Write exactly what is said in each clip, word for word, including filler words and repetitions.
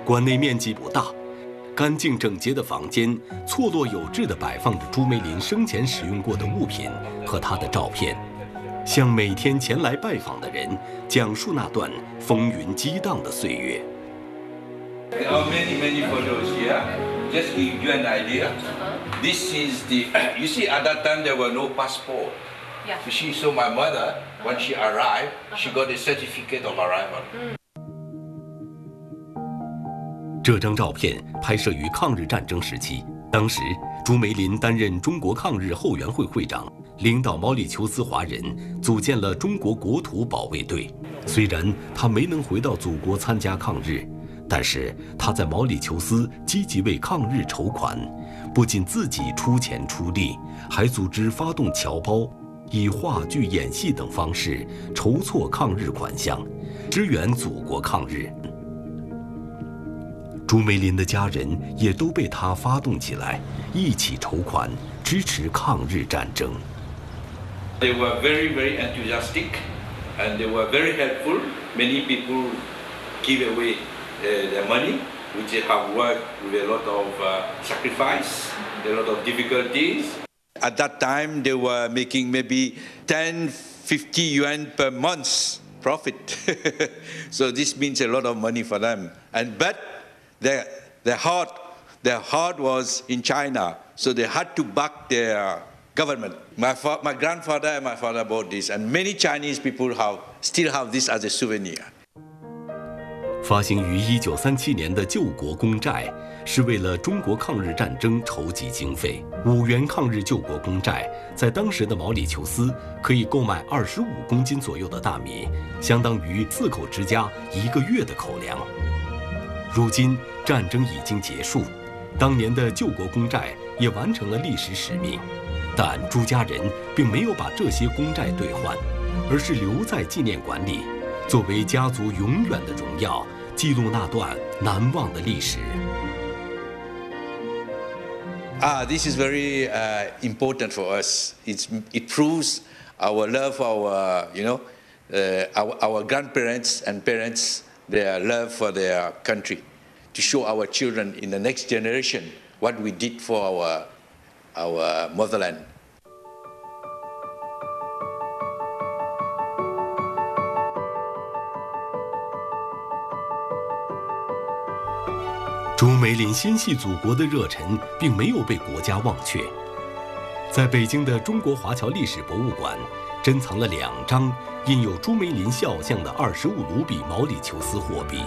馆内面积不大，干净整洁的房间错落有致地摆放着朱梅林生前使用过的物品和她的照片，向每天前来拜访的人讲述那段风云激荡的岁月。 There are many, many photos here. Just give you an idea. This is the. You see, at that time there were no passport. Yeah. You see, so my mother, when she arrived, she got a certificate of arrival. 这张照片拍摄于抗日战争时期，当时朱梅林担任中国抗日后援会会长，领导毛里求斯华人组建了中国国土保卫队。虽然他没能回到祖国参加抗日，但是他在毛里求斯积极为抗日筹款，不仅自己出钱出力，还组织发动侨胞，以话剧、演戏等方式筹措抗日款项，支援祖国抗日。朱梅林的家人也都被他发动起来，一起筹款支持抗日战争。 They were very, very enthusiastic, and they were very helpful. Many people give away uh, their money, which they have worked with a lot of uh, sacrifice, a lot of difficulties. At that time, they were making maybe ten, fifty yuan per month profit. So this means a lot of money for them. And but Their, their heart, their heart was in China, so they had to back their government. My, fa my grandfather and my father bought this, and many Chinese people have, still have this as a souvenir. 发行于一九三七年的救国公债，是为了中国抗日战争筹集经费。五元抗日救国公债，在当时的毛里求斯可以购买二十五公斤左右的大米，相当于四口之家一个月的口粮。如今战争已经结束，当年的救国公债也完成了历史使命，但朱家人并没有把这些公债兑换，而是留在纪念馆里，作为家族永远的荣耀，记录那段难忘的历史。 Ah, this is very uh, important for us. It's, it proves our love for our, you know, uh, our, our grandparents and parents. Their love for their country, to show our children in the next generation what we did for our, our motherland. 朱梅林心系祖国的热忱并没有被国家忘却。在北京的中国华侨历史博物馆，珍藏了两张印有朱梅林肖像的二十五卢比毛里求斯货币。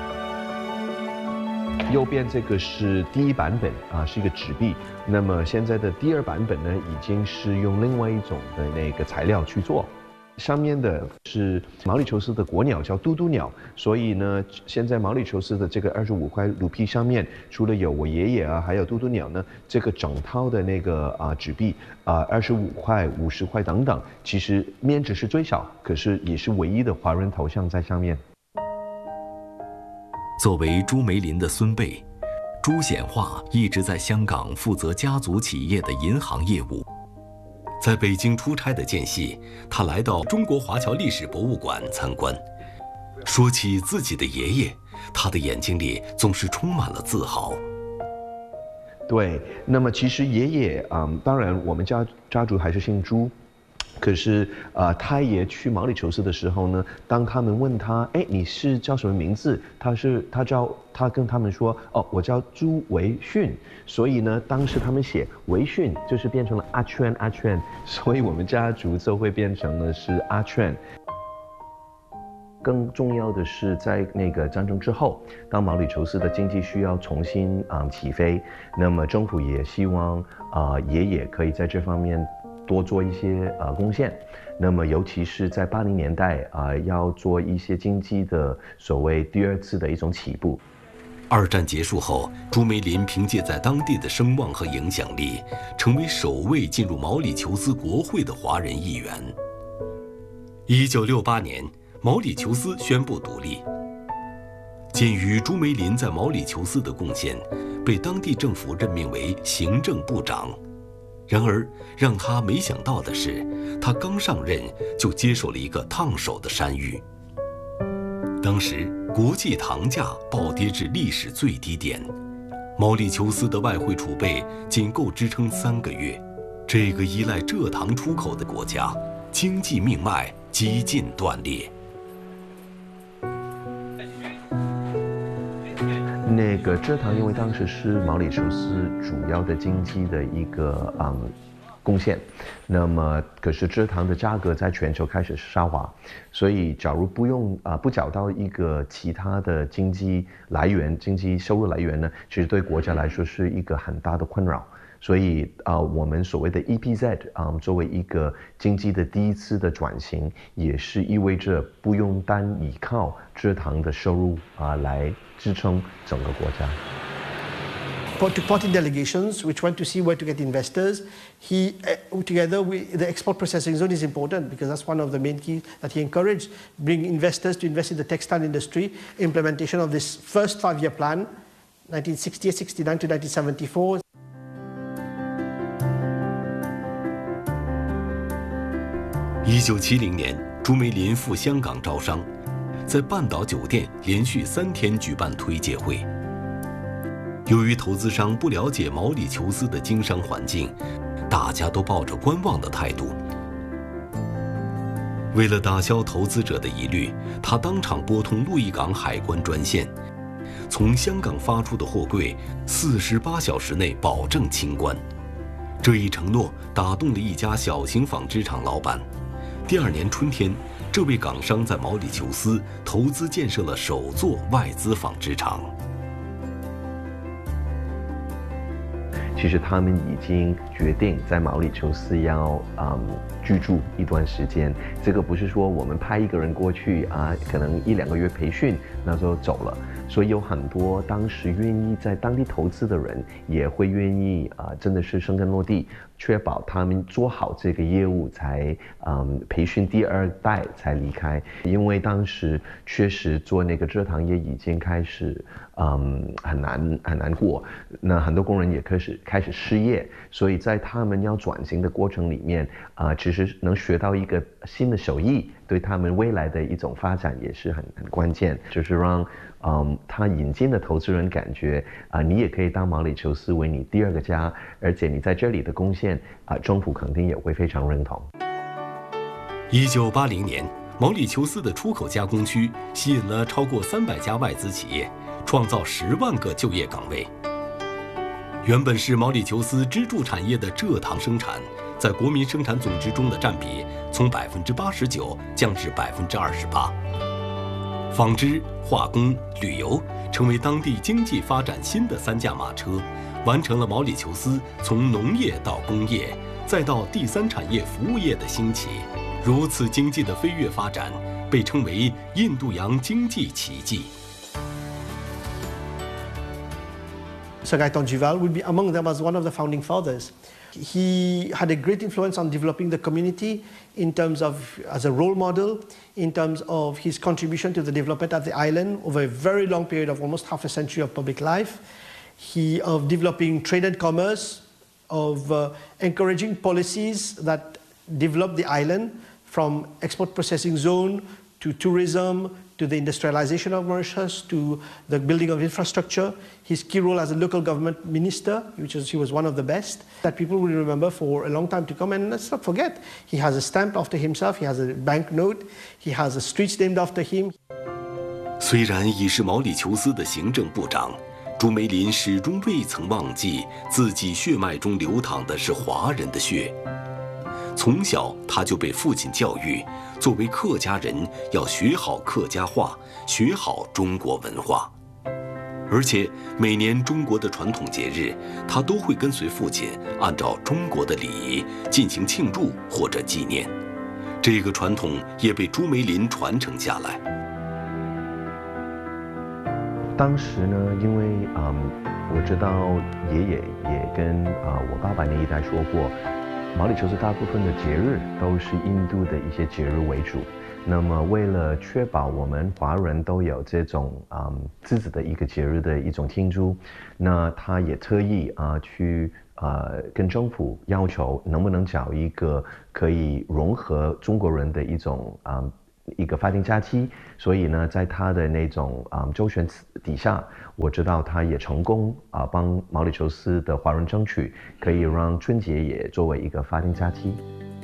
右边这个是第一版本啊，是一个纸币。那么现在的第二版本呢，已经是用另外一种的那个材料去做。上面的是毛里求斯的国鸟，叫嘟嘟鸟。所以呢，现在毛里求斯的这个二十五块卢比上面，除了有我爷爷啊，还有嘟嘟鸟呢，这个整套的那个啊纸币啊，二十五块、五十块等等，其实面值是最小，可是也是唯一的华人头像在上面。 作为朱梅林的孙辈，朱显化一直在香港负责家族企业的银行业务。在北京出差的间隙，他来到中国华侨历史博物馆参观。说起自己的爷爷，他的眼睛里总是充满了自豪。 对，那么其实爷爷，嗯，当然我们家家族还是姓朱。可是，呃，他也去毛里求斯的时候呢，当他们问他，哎，你是叫什么名字？他是他叫他跟他们说，哦，我叫朱维训。所以呢，当时他们写维训，就是变成了阿圈阿圈，所以我们家族就会变成了是阿圈。更重要的是，在那个战争之后，当毛里求斯的经济需要重新啊、呃、起飞，那么政府也希望啊、呃、爷爷可以在这方面多做一些呃贡献。那么尤其是在八零年代啊、呃，要做一些经济的所谓第二次的一种起步。 二战结束后，朱梅林凭借在当地的声望和影响力，成为首位进入毛里求斯国会的华人议员。一九六八年，毛里求斯宣布独立。鉴于朱梅林在毛里求斯的贡献，被当地政府任命为行政部长。然而，让他没想到的是，他刚上任就接受了一个烫手的山芋。 当时国际糖价暴跌至历史最低点，毛里求斯的外汇储备仅够支撑三个月。这个依赖蔗糖出口的国家，经济命脉几近断裂。 那个蔗糖，因为当时是毛里求斯主要的经济的一个嗯贡献，那么可是蔗糖的价格在全球开始下滑，所以假如不用啊、呃、不找到一个其他的经济来源、经济收入来源呢，其实对国家来说是一个很大的困扰。所以啊、呃，我们所谓的 E P Z 啊、呃，作为一个经济的第一次的转型，也是意味着不用单依靠蔗糖的收入啊、呃、来支撑整个国家。 To party delegations, which went to see where to get investors, he uh, together with the export processing zone is important because that's one of the main keys that he encouraged, bring investors to invest in the textile industry, implementation of this first five-year plan, nineteen sixty-eight sixty-nine to nineteen seventy-four. 一九七零年，朱梅林赴香港招商，在半岛酒店连续三天举办推介会。由于投资商不了解毛里求斯的经商环境，大家都抱着观望的态度。为了打消投资者的疑虑，他当场拨通鹿邑港海关专线，从香港发出的货柜四十八小时内保证清关。这一承诺打动了一家小型纺织厂老板。第二年春天，这位港商在毛里求斯投资建设了首座外资纺织厂。 其实他们已经决定在毛里求斯要嗯居住一段时间，这个不是说我们派一个人过去啊，可能一两个月培训，那就走了。所以有很多当时愿意在当地投资的人，也会愿意啊，真的是生根落地，确保他们做好这个业务才嗯培训第二代才离开。因为当时确实做那个蔗糖业已经开始嗯很难很难过，那很多工人也开始开始失业，所以在他们要转型的过程里面啊、呃，其实能学到一个新的手艺，对他们未来的一种发展也是很很关键，就是让嗯他引进的投资人感觉啊、呃，你也可以当毛里求斯为你第二个家，而且你在这里的贡献啊、呃，政府肯定也会非常认同。 一九八零年，毛里求斯的出口加工区吸引了超过三百家外资企业，创造十万个就业岗位。原本是毛里求斯支柱产业的蔗糖生产，在国民生产总值中的占比从百分之八十九降至百分之二十八。纺织、化工、旅游成为当地经济发展新的三驾马车，完成了毛里求斯从农业到工业，再到第三产业服务业的兴起。如此经济的飞跃发展，被称为印度洋经济奇迹。 Sargai Tongjival would be among them as one of the founding fathers. He had a great influence on developing the community in terms of as a role model, in terms of his contribution to the development of the island over a very long period of almost half a century of public life. He of developing trade and commerce, of uh, encouraging policies that develop the island from export processing zone to tourism, to the industrialization of Mauritius, to the building of infrastructure. His key role as a local government minister, which is, he was one of the best, that people will remember for a long time to come. And let's not forget, he has a stamp after himself, he has a banknote, he has a streets named after him. 虽然已是毛里求斯的行政部长，朱梅林始终未曾忘记自己血脉中流淌的是华人的血。从小他就被父亲教育，作为客家人要学好客家话，学好中国文化。而且每年中国的传统节日，他都会跟随父亲按照中国的礼仪进行庆祝或者纪念。这个传统也被朱梅林传承下来。 当时呢，因为嗯，我知道爷爷也跟啊、呃、我爸爸那一代说过。毛里求斯大部分的节日都是印度的一些节日为主，那么为了确保我们华人都有这种嗯自己的一个节日的一种庆祝，那他也特意啊、呃、去呃跟政府要求能不能找一个可以融合中国人的一种啊、呃、 一个法定假期，所以呢，在他的那种啊、嗯、周旋底下，我知道他也成功啊、呃、帮毛里求斯的华人争取，可以让春节也作为一个法定假期。